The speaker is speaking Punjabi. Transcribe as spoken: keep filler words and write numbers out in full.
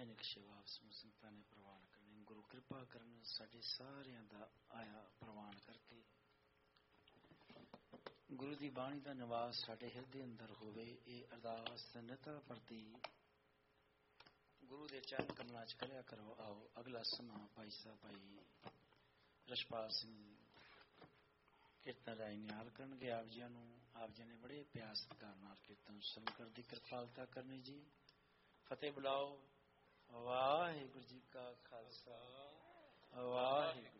ਦੈਨਿਕ ਸੇਵਾ ਸੰਗਤਾਂ ਨੇ ਪ੍ਰਵਾਨ ਕਰਨੀ। ਗੁਰੂ ਕਿਰਪਾ ਕਰਨ ਸਾਡੇ ਸਾਰਿਆਂ ਦਾ ਆਇਆ ਪ੍ਰਵਾਨ ਕਰਕੇ ਗੁਰੂ ਦੀ ਬਾਣੀ ਦਾ ਨਿਵਾਸ ਸਾਡੇ ਹਿਰਦੇ ਅੰਦਰ ਹੋਵੇ। ਇਹ ਅਰਦਾਸ ਨਿਤਾ ਪ੍ਰਤੀ ਗੁਰੂ ਦੇ ਚਰਨ ਕਮਲਾਂ 'ਚ ਕਰਿਆ ਕਰੋ। ਆਓ ਅਗਲਾ ਸਮਾਂ ਭਾਈ ਸਾਹਿਬ ਭਾਈ ਰਛਪਾਲ ਸਿੰਘ ਕੀਰਤਨ ਰਾਈ ਨਿਹਾਲ ਕਰਨਗੇ। ਆਪ ਜੀ ਨੂੰ ਆਪ ਜੀ ਨੇ ਬੜੇ ਪਿਆਰ ਸਤਿਕਾਰ ਨਾਲ ਕੀਰਤਨ ਸੁਣ ਕਰਨ ਦੀ ਕਿਰਪਾਲਤਾ ਕਰਨੀ ਜੀ। ਫਤਿਹ ਬੁਲਾਓ। ਵਾਹਿਗੁਰੂ ਜੀ ਕਾ ਖਾਲਸਾ ਵਾਹਿਗੁਰੂ